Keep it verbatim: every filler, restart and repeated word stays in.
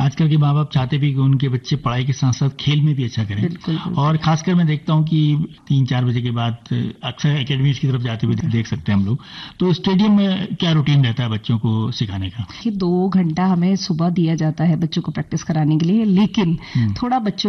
आजकल के माँ बाप चाहते भी कि उनके बच्चे पढ़ाई के साथ साथ खेल में भी अच्छा करें। बिल्कुल, बिल्कुल। और खासकर मैं देखता हूँ कि तीन चार बजे के बाद अक्सर एकेडमीज की तरफ जाते हुए देख सकते हैं हम लोग। तो स्टेडियम में क्या रूटीन रहता है बच्चों को सिखाने का? कि दो घंटा हमें सुबह दिया जाता है बच्चों को प्रैक्टिस कराने के लिए, लेकिन थोड़ा बच्चों